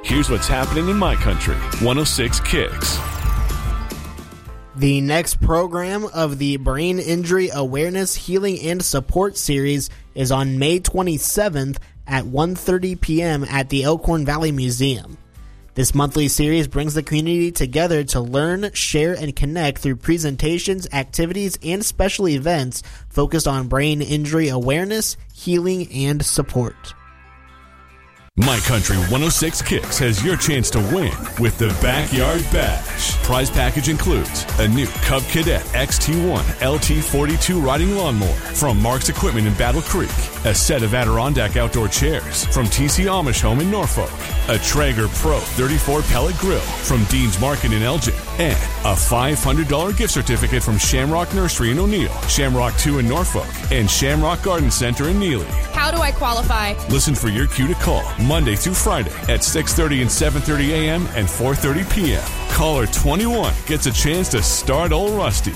Here's what's happening in my country. 106 Kicks. The next program of the Brain Injury Awareness, Healing, and Support Series is on May 27th at 1:30 p.m. at the Elkhorn Valley Museum. This monthly series brings the community together to learn, share, and connect through presentations, activities, and special events focused on brain injury awareness, healing, and support. My Country 106 Kicks has your chance to win with the Backyard Bash. Prize package includes a new Cub Cadet XT1 LT42 riding lawnmower from Mark's Equipment in Battle Creek, a set of Adirondack outdoor chairs from TC Amish Home in Norfolk, a Traeger Pro 34 pellet grill from Dean's Market in Elgin, and a $500 gift certificate from Shamrock Nursery in O'Neill, Shamrock 2 in Norfolk, and Shamrock Garden Center in Neely. How do I qualify? Listen for your cue to call Monday through Friday at 6:30 and 7:30 a.m. and 4:30 p.m. Caller 21 gets a chance to start Old Rusty.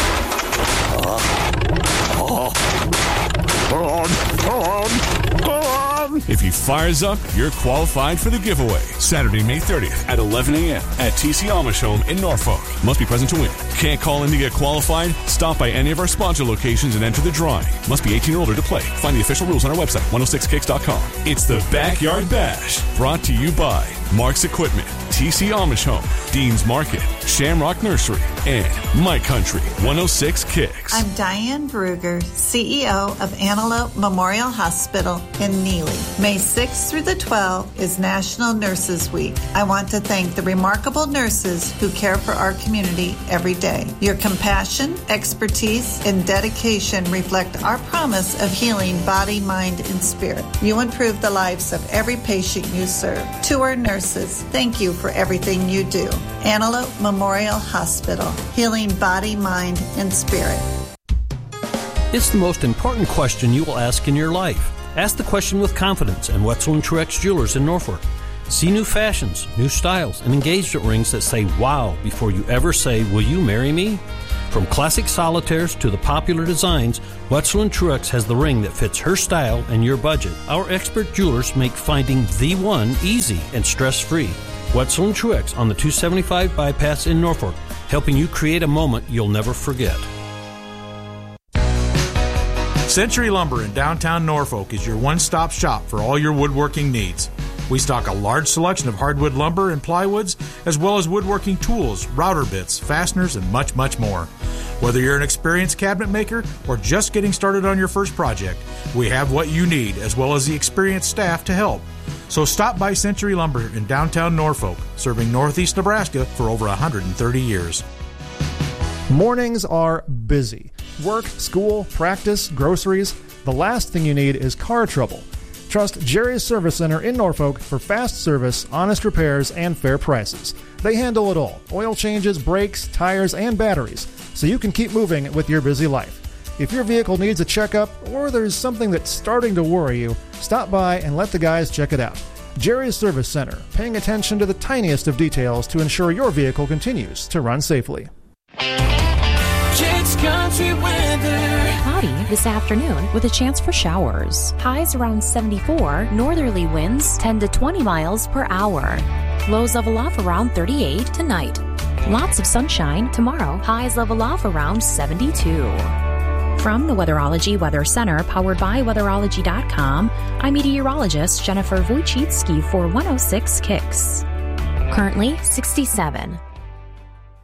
If he fires up, you're qualified for the giveaway. Saturday, May 30th at 11 a.m. at TC Amish Home in Norfolk. Must be present to win. Can't call in to get qualified? Stop by any of our sponsor locations and enter the drawing. Must be 18 or older to play. Find the official rules on our website, 106kicks.com. It's the Backyard Bash, brought to you by Mark's Equipment, TC Amish Home, Dean's Market, Shamrock Nursery, and My Country 106 Kicks. I'm Diane Bruger, CEO of Antelope Memorial Hospital in Neely. May 6th through the 12th is National Nurses Week. I want to thank the remarkable nurses who care for our community every day. Your compassion, expertise, and dedication reflect our promise of healing body, mind, and spirit. You improve the lives of every patient you serve. To our nurses, thank you for everything you do. Antelope Memorial Hospital, healing body, mind, and spirit. It's the most important question you will ask in your life. Ask the question with confidence at Wetzel & Truex Jewelers in Norfolk. See new fashions, new styles, and engagement rings that say wow before you ever say, will you marry me? From classic solitaires to the popular designs, Wetzel & Truex has the ring that fits her style and your budget. Our expert jewelers make finding the one easy and stress-free. Wetzel & Truex on the 275 bypass in Norfolk, helping you create a moment you'll never forget. Century Lumber in downtown Norfolk is your one-stop shop for all your woodworking needs. We stock a large selection of hardwood lumber and plywoods, as well as woodworking tools, router bits, fasteners, and much, much more. Whether you're an experienced cabinet maker or just getting started on your first project, we have what you need, as well as the experienced staff to help. So stop by Century Lumber in downtown Norfolk, serving Northeast Nebraska for over 130 years. Mornings are busy. Work, school, practice, groceries. The last thing you need is car trouble. Trust Jerry's Service Center in Norfolk for fast service, honest repairs, and fair prices. They handle it all. Oil changes, brakes, tires, and batteries, so you can keep moving with your busy life. If your vehicle needs a checkup or there's something that's starting to worry you, stop by and let the guys check it out. Jerry's Service Center, paying attention to the tiniest of details to ensure your vehicle continues to run safely. Kicks Country weather. Cloudy this afternoon with a chance for showers. Highs around 74, northerly winds 10 to 20 miles per hour. Lows level off around 38 tonight. Lots of sunshine tomorrow. Highs level off around 72. From the Weatherology Weather Center, powered by Weatherology.com, I'm meteorologist Jennifer Wojcicki for 106 Kicks. Currently 67.